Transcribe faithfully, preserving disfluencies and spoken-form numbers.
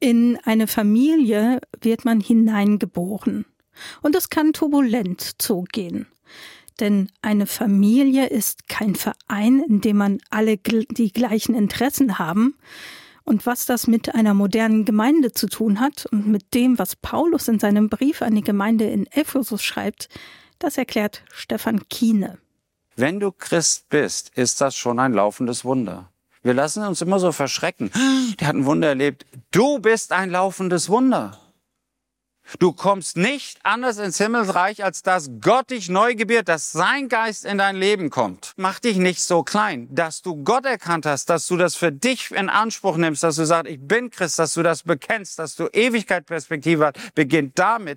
In eine Familie wird man hineingeboren. Und es kann turbulent zugehen. Denn eine Familie ist kein Verein, in dem man alle die gleichen Interessen haben. Und was das mit einer modernen Gemeinde zu tun hat und mit dem, was Paulus in seinem Brief an die Gemeinde in Ephesus schreibt, das erklärt Stefan Kiene. Wenn du Christ bist, ist das schon ein laufendes Wunder. Wir lassen uns immer so verschrecken. Der hat ein Wunder erlebt. Du bist ein laufendes Wunder. Du kommst nicht anders ins Himmelreich, als dass Gott dich neu gebiert, dass sein Geist in dein Leben kommt. Mach dich nicht so klein, dass du Gott erkannt hast, dass du das für dich in Anspruch nimmst, dass du sagst, ich bin Christ, dass du das bekennst, dass du Ewigkeitsperspektive hast, beginnt damit,